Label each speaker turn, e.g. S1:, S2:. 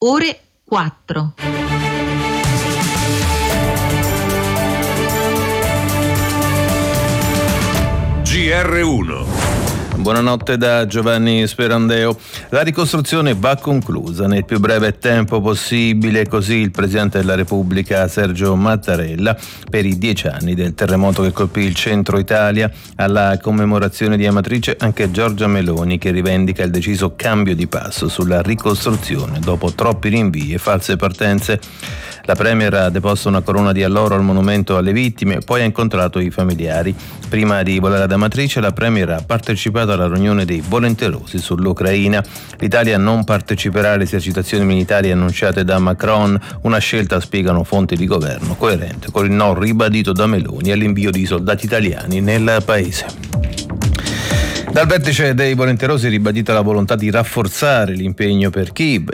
S1: ore 4.
S2: GR1.
S3: Buonanotte da Giovanni Sperandeo. La ricostruzione va conclusa nel più breve tempo possibile, così il Presidente della Repubblica Sergio Mattarella per i 10 anni del terremoto che colpì il centro Italia. Alla commemorazione di Amatrice anche Giorgia Meloni, che rivendica il deciso cambio di passo sulla ricostruzione dopo troppi rinvii e false partenze. La Premier ha deposto una corona di alloro al monumento alle vittime, poi ha incontrato i familiari. Prima di volare ad Amatrice, la Premier ha partecipato alla riunione dei volenterosi sull'Ucraina. L'Italia non parteciperà alle esercitazioni militari annunciate da Macron, una scelta, spiegano fonti di governo, coerente con il no ribadito da Meloni all'invio di soldati italiani nel paese. Dal vertice dei volenterosi è ribadita la volontà di rafforzare l'impegno per Kyiv